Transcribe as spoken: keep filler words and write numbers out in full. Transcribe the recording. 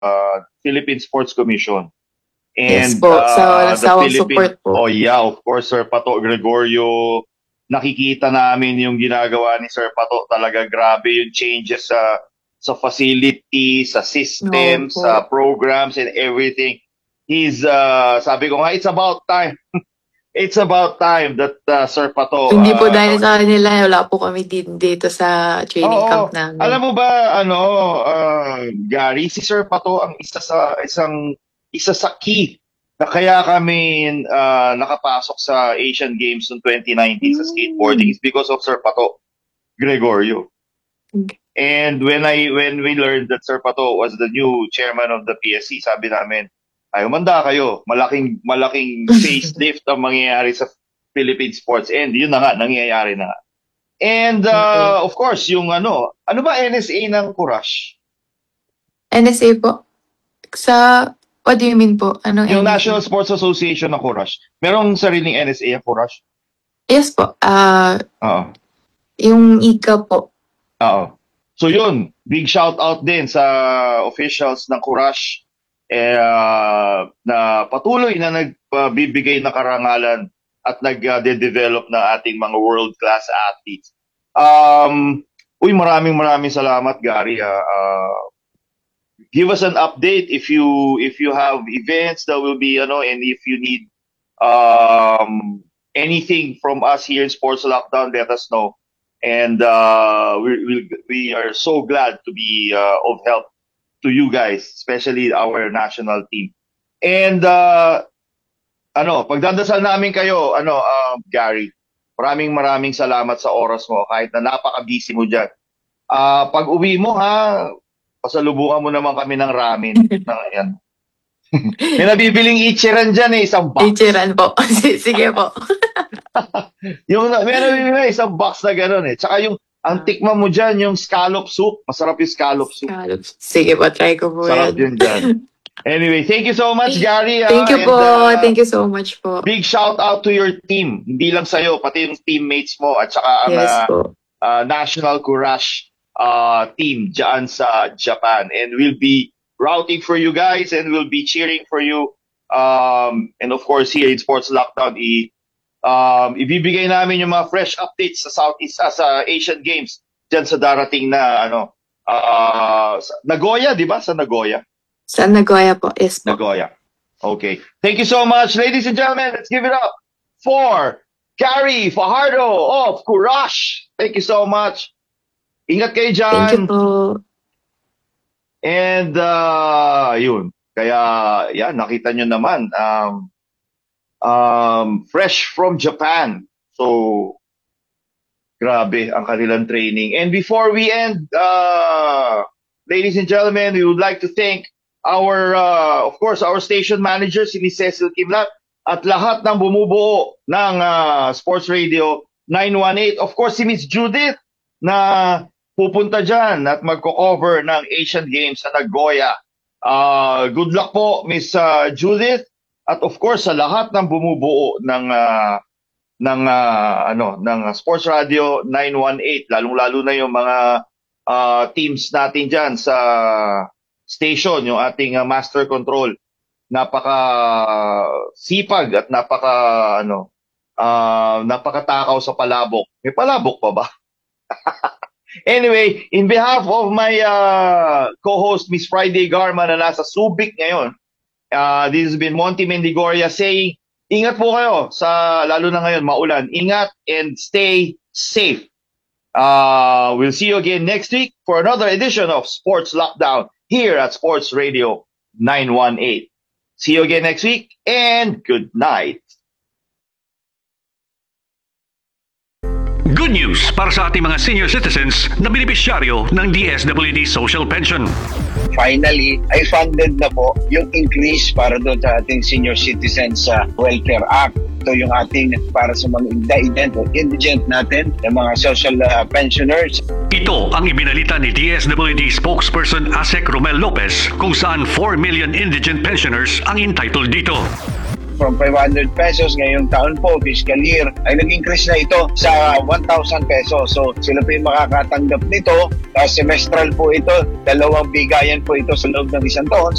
uh, Philippine Sports Commission. Yes And po, uh, sa the sawang Philippine, support po. oh yeah, of course, Sir Pato Gregorio, nakikita namin yung ginagawa ni Sir Pato. Talaga grabe yung changes sa sa facility, sa systems, Opo. sa programs and everything. He's, uh, sabi ko nga, it's about time. It's about time that uh, Sir Pato. Hindi po uh, dahil sa kanila, wala po kami din dito sa training Oo. camp namin. Alam mo ba, ano, uh, Gary, si Sir Pato ang isa sa isang isa sa key na kaya kami uh, nakapasok sa Asian Games noong twenty nineteen sa skateboarding is because of Sir Pato Gregorio. Okay. And when I when we learned that Sir Pato was the new chairman of the P S C, sabi namin, ay umanda kayo, malaking malaking facelift ang mangyayari sa Philippine sports, and yun na nga, nangyayari na nga. And uh, of course, yung ano, ano ba N S A ng Courage? N S A po? Sa, what do you mean po? Anong Yung N S A? National Sports Association ng Courage. Merong sariling N S A ang Courage? Yes po. Ah, Oo. yung I C A po. Oo. So yun, big shout out din sa officials ng Courage eh, uh, na patuloy na nagbibigay ng karangalan at nag-develop ng ating mga world-class athletes. Um, uy, maraming maraming salamat, Gary. Uh, uh, give us an update if you if you have events that will be, ano, and if you need um, anything from us here in Sports Lockdown, let us know. And uh, we, we we are so glad to be uh, of help to you guys, especially our national team. And uh, ano, pagdadasal namin kayo, ano, uh, Gary, maraming maraming salamat sa oras mo kahit na napaka-busy mo dyan. Uh, pag uwi mo ha, pasalubungan mo naman kami ng ramen. Na, yan. May nabibiling ichiran dyan eh, isang box. Ichiran po. Sige po. Yung, may nabibiling isang box na gano'n eh. Tsaka yung, ang tikman mo dyan, yung scallop soup. Masarap yung scallop soup. Scallops. Sige po, try ko po Sarap yan. yun dyan. Anyway, thank you so much, Gary. Thank ah, you and, po. uh, Thank you so much po. Big shout out to your team. Hindi lang sa'yo, pati yung teammates mo at saka ang Yes uh, po. uh, National Courage uh, team dyan sa Japan. And we'll be routing for you guys and we'll be cheering for you. Um, and of course, here in Sports Lockdown, i, um, ibibigay namin yung mga fresh updates sa Southeast, uh, sa Asian Games dyan sa darating na ano, uh, sa Nagoya, di ba? Sa Nagoya. Sa Nagoya po. Yes po. Nagoya. Okay. Thank you so much, ladies and gentlemen. Let's give it up for Gary Fajardo of Courage. Thank you so much. Ingat kayo dyan. Thank you po. And, uh, yun. Kaya, yan, nakita nyo naman. Um, um, fresh from Japan. So, grabe ang kanilang training. And before we end, uh, ladies and gentlemen, we would like to thank our, uh, of course, our station manager, si Miz Cecil Kimlat, at lahat ng bumubuo ng uh, Sports Radio nine one eight. Of course, si Miss Judith na pupunta dyan at magko-cover ng Asian Games sa Nagoya. Uh, good luck po, Miss uh, Judith. At of course, sa lahat ng bumubuo ng uh, ng uh, ano ng Sports Radio nine one eight, lalong-lalo na yung mga uh, teams natin diyan sa station, yung ating uh, master control. Napaka sipag at napaka ano uh, napakatakaw sa palabok. May palabok pa ba? Anyway, in behalf of my uh, co-host Miss Friday Garma na nasa Subic ngayon, uh, this has been Monty Mendigoria saying, ingat po kayo sa lalo na ngayon maulan. Ingat and stay safe. Uh, we'll see you again next week for another edition of Sports Lockdown here at Sports Radio nine one eight. See you again next week and good night. Good news para sa ating mga senior citizens na benepisyaryo ng D S W D Social Pension. Finally, ay funded na po yung increase para doon sa ating Senior Citizens uh, Welfare Act. Ito yung ating para sa mga indigent o indigent natin, yung mga social uh, pensioners. Ito ang ibinalita ni D S W D spokesperson Asek Romel Lopez kung saan four million indigent pensioners ang entitled dito. from five hundred pesos ngayong taon po, fiscal year, ay nag-increase na ito sa one thousand pesos. So sila po yung makakatanggap nito. Uh, semestral po ito, dalawang bigayan po ito sa loob ng isang taon.